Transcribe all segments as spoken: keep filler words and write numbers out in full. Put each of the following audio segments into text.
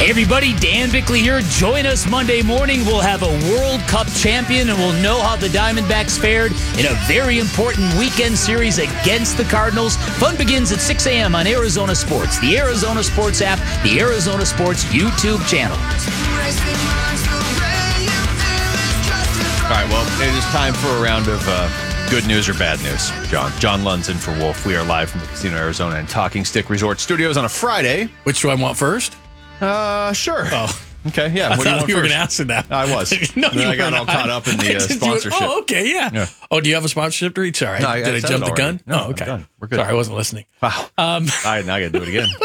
Hey everybody, Dan Bickley here. Join us Monday morning. We'll have a World Cup champion and we'll know how the Diamondbacks fared in a very important weekend series against the Cardinals. Fun begins at six a.m. on Arizona Sports, the Arizona Sports app, the Arizona Sports YouTube channel. All right, well, it is time for a round of uh, good news or bad news. John John Lund's in for Wolf. We are live from the Casino Arizona and Talking Stick Resort Studios on a Friday. Which do I want first? Uh, sure. Oh. Okay, yeah. I What do you thought want you were first? going to ask that. I was. No, Then you I got were all not. caught up in the uh, Did you- sponsorship. Oh, okay, yeah. Yeah. Oh, do you have a sponsorship to reach? All right. No, I- Did I I, said jump it the gun? already. No, oh, I'm okay. done. We're good. Sorry, I wasn't listening. Wow. Um, I, now I got to do it again.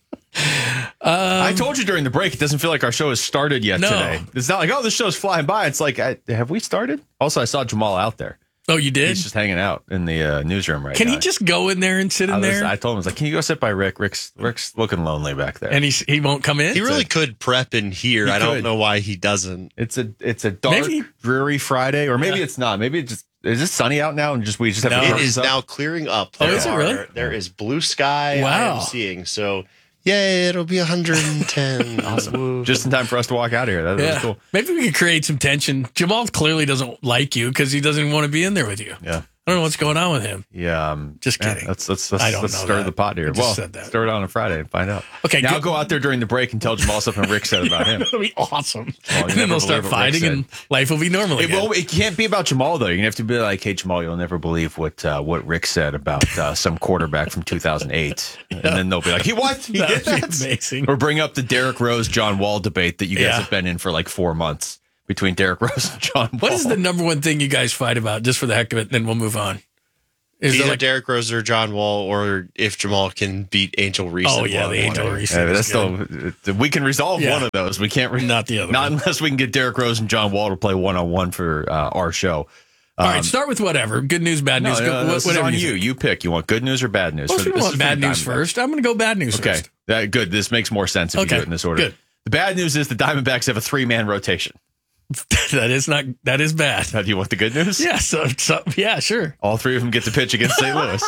um, I told you during the break, it doesn't feel like our show has started yet No. today. It's not like, oh, this show's flying by. It's like, I, have we started? Also, I saw Jamal out there. Oh, you did? He's just hanging out in the uh, newsroom right Can now. he just go in there and sit in I, was, there? I told him, I was like, can you go sit by Rick? Rick's Rick's looking lonely back there. and he he won't come in? He really could prep in here. He I don't could. know why he doesn't. It's a it's a dark, Maybe- dreary Friday, or maybe Yeah. it's not. Maybe it just is it sunny out now, and just we just have No. to It cover is this up? now clearing up. Oh, There is it are- really? There is blue sky. I Wow. am seeing. So, yay, it'll be one hundred ten. Awesome. just in time for us to walk out of here. That, that was Yeah. cool. Maybe we could create some tension. Jamal clearly doesn't like you because he doesn't want to be in there with you. Yeah, I don't know what's going on with him. yeah. Um, Just yeah, kidding. let's let's let's, I don't let's know stir that. the pot here. I just well, said that. stir it on a Friday and find out. Okay, now good. go out there during the break and tell Jamal something Rick said about him. That'll be awesome. Well, you and then never they'll start believe what Rick fighting and life will be normal It, again. will, it can't be about Jamal though. You're gonna have to be like, "Hey Jamal, you'll never believe what uh, what Rick said about uh, some quarterback from two thousand eight," and then they'll be like, "He what? He did That'd be that?" amazing. Or bring up the Derrick Rose John Wall debate that you guys Yeah. have been in for like four months between Derrick Rose and John Wall. What is the number one thing you guys fight about, just for the heck of it? And then we'll move on. Is Either there like, Derrick Rose or John Wall, or if Jamal can beat Angel Reese. oh in yeah, one the on Angel one. Reese. Yeah, but is that's good. still we can resolve Yeah. one of those. We can't re- Not the other Not one. unless we can get Derrick Rose and John Wall to play one on one for uh, our show. All Um, right, start with whatever. Good news, bad No, news. no, Go- no, this is whatever on you. you. think. You pick. You want good news or bad news? Well, So if you this want is for bad the news Diamondbacks. first, I'm going to go bad news Okay, first. that, good. This makes more sense if Okay, you do it in this order. good. The bad news is the Diamondbacks have a three man rotation. that is not. That is bad. Now, do you want the good news? Yeah. So, so yeah, sure. All three of them get to pitch against Saint Louis.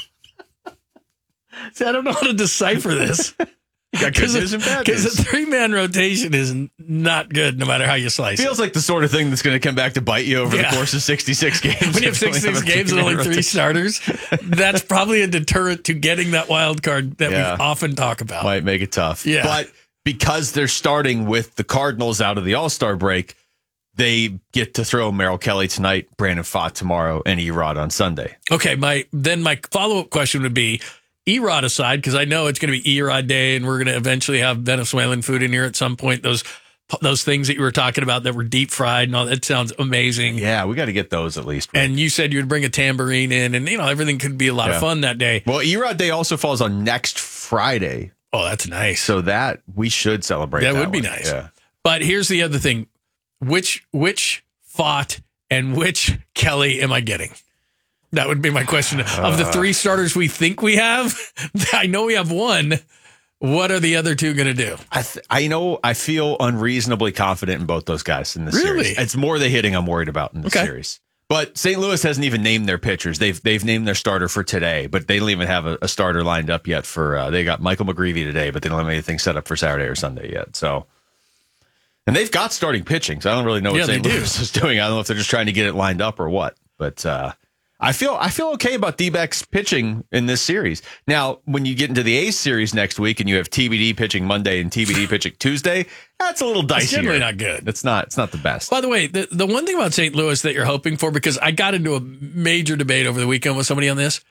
See, I don't know how to decipher this. You got good news and bad Because news. a three man rotation is n- not good, no matter how you slice Feels it. like the sort of thing that's going to come back to bite you over Yeah. the course of sixty-six games. When you have If only sixty-six a games and three-man only three rotation. starters, that's probably a deterrent to getting that wild card that Yeah. we often talk about. Might make it tough. Yeah. But because they're starting with the Cardinals out of the All-Star break, they get to throw Merrill Kelly tonight, Brandon Pfaadt tomorrow, and Erod on Sunday. Okay, my then my follow up question would be, Erod aside, because I know it's going to be Erod Day, and we're going to eventually have Venezuelan food in here at some point. Those those things that you were talking about that were deep fried and all that sounds amazing. Yeah, we got to get those at least. Rick. And you said you would bring a tambourine in, and you know everything could be a lot Yeah. of fun that day. Well, Erod Day also falls on next Friday, Oh, that's nice. so that we should celebrate. That That, would be one. nice. Yeah. But here's the other thing: which which Pfaadt and which Kelly am I getting? That would be my question. Of the three starters we think we have, I know we have one. What are the other two going to do? I th- I know I feel unreasonably confident in both those guys in this Really? series. It's more the hitting I'm worried about in this Okay. series. But Saint Louis hasn't even named their pitchers. They've they've named their starter for today, but they don't even have a, a starter lined up yet for. Uh, they got Michael McGreevy today, but they don't have anything set up for Saturday or Sunday yet. So, and they've got starting pitching, so I don't really know what Yeah, they Saint do. Louis is doing. I don't know if they're just trying to get it lined up or what. But uh, I feel I feel okay about D-backs pitching in this series. Now, when you get into the A's series next week and you have T B D pitching Monday and T B D pitching Tuesday, that's a little dicey. It's generally not good. It's not. It's not the best. By the way, the, the one thing about Saint Louis that you're hoping for, because I got into a major debate over the weekend with somebody on this,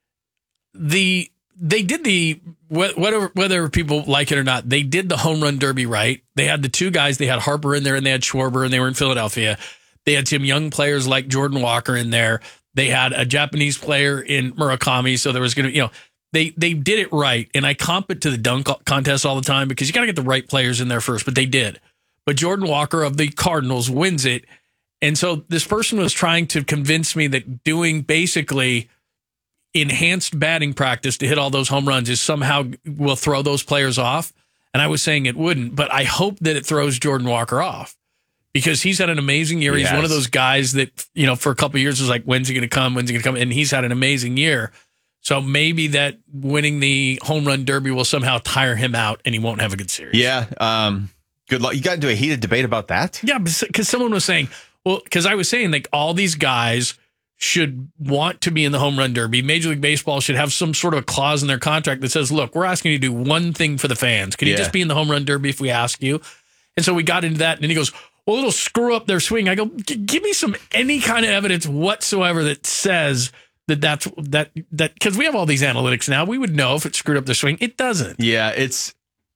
the they did the whatever whether people like it or not, they did the home run derby right. They had the two guys. They had Harper in there and they had Schwarber, and they were in Philadelphia. They had some young players like Jordan Walker in there. They had a Japanese player in Murakami, so there was going to, you know, they they did it right. And I comp it to the dunk contest all the time because you got to get the right players in there first, but they did. But Jordan Walker of the Cardinals wins it. And so this person was trying to convince me that doing basically enhanced batting practice to hit all those home runs is somehow will throw those players off. And I was saying it wouldn't, but I hope that it throws Jordan Walker off because he's had an amazing year. He He's has. one of those guys that, you know, for a couple of years was like, when's he going to come? When's he going to come? And he's had an amazing year. So maybe that winning the home run derby will somehow tire him out and he won't have a good series. Yeah. Um, good luck. You got into a heated debate about that? Yeah, because someone was saying, well, because I was saying like all these guys should want to be in the home run derby. Major League Baseball should have some sort of a clause in their contract that says, look, we're asking you to do one thing for the fans. Can you Yeah. just be in the home run derby if we ask you? And so we got into that, and then he goes, well, it'll screw up their swing. I go, give me some any kind of evidence whatsoever that says that that's that that because we have all these analytics now. We would know if it screwed up their swing. It doesn't. Yeah, it's.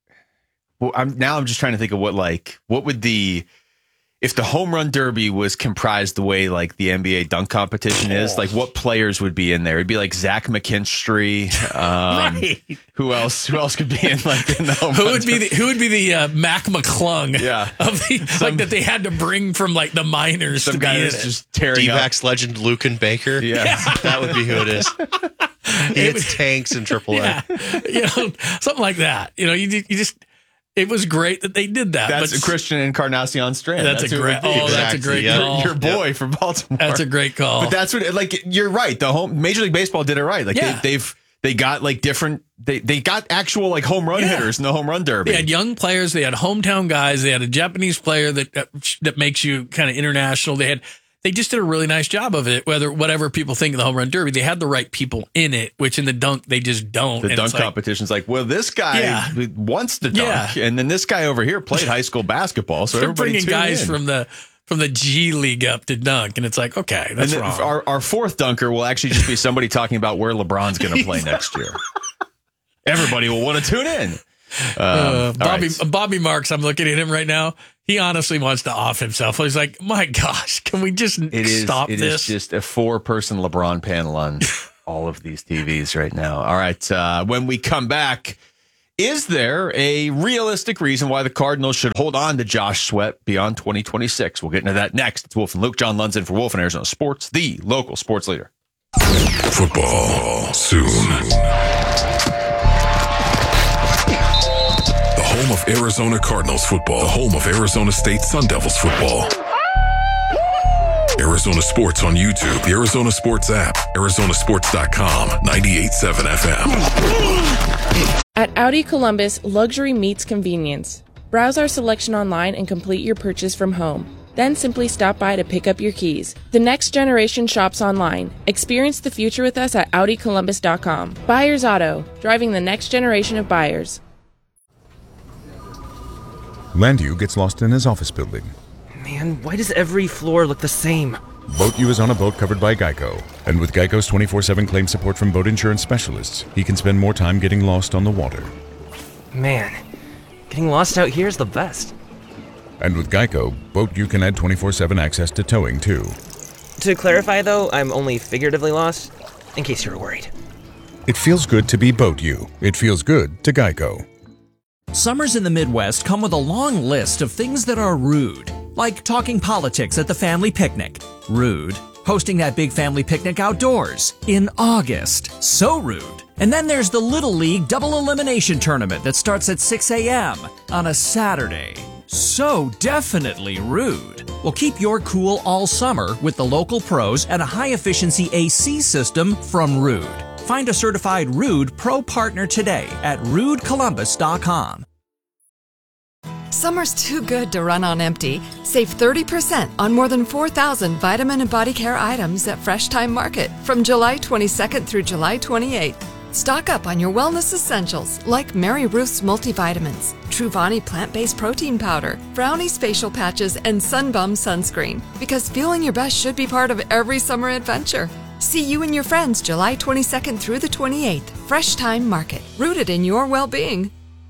Well, I'm now. I'm just trying to think of what like what would the if the home run derby was comprised the way like the N B A dunk competition is, like what players would be in there? It'd be like Zach McKinstry. Um, Right. Who else? Who else could be in like in the home Who run would be the who would be the uh, Mac McClung? Yeah. of the, like that they had to bring from like the minors Some to guy be in that's it. just tearing up. D-backs legend Lucan Baker. Yeah. That would be who it is. He It hits was- tanks in triple A. Yeah, you know, something like that. You know, you you just it was great that they did that. That's but a Christian Encarnacion Strand. That's a who it great. would be. Oh, that's a Exactly, great yeah. call. Your boy from Baltimore. That's a great call. But that's what, like, you're right. The home Major League Baseball did it right. Like Yeah. they, they've they got like different. They they got actual like home run Yeah. hitters in the home run derby. They had young players. They had hometown guys. They had a Japanese player that that, that makes you kind of international. They had. They just did a really nice job of it. Whether whatever people think of the home run derby, they had the right people in it. Which in the dunk they just don't. the And dunk it's like, competition's like, well, this guy Yeah. wants to dunk, Yeah. and then this guy over here played high school basketball. So they're everybody bringing tune guys in. from the from the G League up to dunk, and it's like, okay, And that's then wrong. our our fourth dunker will actually just be somebody talking about where LeBron's going to play next year. Everybody will want to tune in. Um, Uh, all Bobby right. Bobby Marks, I'm looking at him right now. He honestly wants to off himself. He's like, my gosh, can we just It is, stop it this? is just a four-person LeBron panel on all of these T Vs right now. All right, uh, when we come back, is there a realistic reason why the Cardinals should hold on to Josh Sweat beyond twenty twenty-six? We'll get into that next. It's Wolf and Luke. John Lund's in for Wolf and Arizona Sports, the local sports leader. Football soon. The home of Arizona Cardinals football. The home of Arizona State Sun Devils football. Arizona Sports on YouTube, the Arizona Sports app, Arizona Sports dot com, ninety-eight point seven F M. At Audi Columbus, luxury meets convenience. Browse our selection online and complete your purchase from home. Then simply stop by to pick up your keys. The next generation shops online. Experience the future with us at Audi Columbus dot com. Buyers Auto, driving the next generation of buyers. Landu gets lost in his office building. Man, why does every floor look the same? BoatU is on a boat covered by Geico. And with Geico's twenty-four seven claim support from boat insurance specialists, he can spend more time getting lost on the water. Man, getting lost out here is the best. And with Geico, BoatU can add twenty-four seven access to towing, too. To clarify, though, I'm only figuratively lost, in case you were worried. It feels good to be BoatU. It feels good to Geico. Summers in the Midwest come with a long list of things that are rude, like talking politics at the family picnic. Rude. Hosting that big family picnic outdoors in August. So rude. And then there's the Little League Double Elimination Tournament that starts at six a.m. on a Saturday. So definitely rude. Well, keep your cool all summer with the local pros and a high-efficiency A C system from Rude. Find a certified Rude Pro partner today at rude columbus dot com. Summer's too good to run on empty. Save thirty percent on more than four thousand vitamin and body care items at Fresh Time Market from July twenty-second through July twenty-eighth. Stock up on your wellness essentials like Mary Ruth's multivitamins, Truvani plant-based protein powder, Brownie's facial patches, and Sunbum sunscreen. Because feeling your best should be part of every summer adventure. See you and your friends July twenty-second through the twenty-eighth. Fresh Time Market, rooted in your well-being.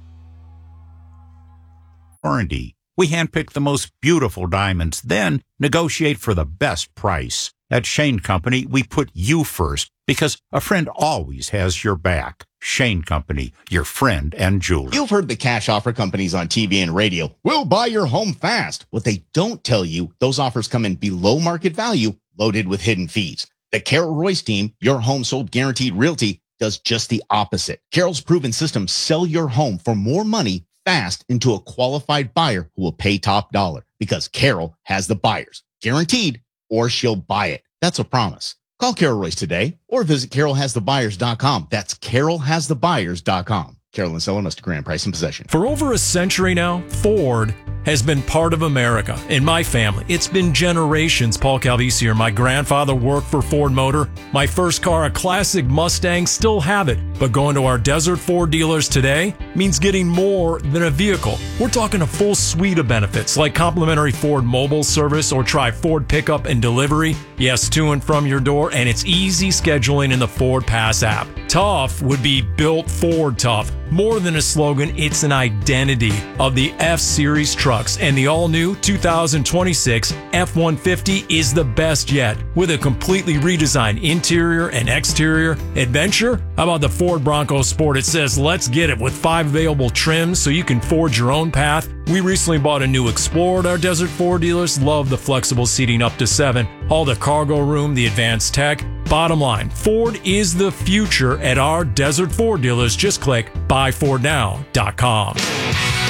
Warranty. We handpick the most beautiful diamonds, then negotiate for the best price. At Shane Company, we put you first because a friend always has your back. Shane Company, your friend and jeweler. You've heard the cash offer companies on T V and radio. We'll buy your home fast. What they don't tell you, those offers come in below market value, loaded with hidden fees. The Carol Royce team, your home sold guaranteed realty, does just the opposite. Carol's proven system sell your home for more money fast into a qualified buyer who will pay top dollar because Carol has the buyers guaranteed or she'll buy it. That's a promise. Call Carol Royce today or visit carol has the buyers dot com. That's carol has the buyers dot com. Carol and Sullivan, Mister Grand Price and Possession. For over a century now, Ford has been part of America. In my family, it's been generations. Paul Calvisi here. My grandfather worked for Ford Motor. My first car, a classic Mustang, still have it. But going to our Desert Ford dealers today means getting more than a vehicle. We're talking a full suite of benefits like complimentary Ford mobile service or try Ford pickup and delivery. Yes, to and from your door, and it's easy scheduling in the Ford Pass app. Tough would be built Ford tough. More than a slogan, it's an identity of the F-Series trucks, and the all-new two thousand twenty-six F one fifty is the best yet. With a completely redesigned interior and exterior adventure, how about the Ford Bronco Sport? It says, let's get it, with five available trims so you can forge your own path. We recently bought a new Explorer at our Desert Ford dealers. Love the flexible seating up to seven. All the cargo room, the advanced tech. Bottom line, Ford is the future at our Desert Ford dealers. Just click buy ford now dot com.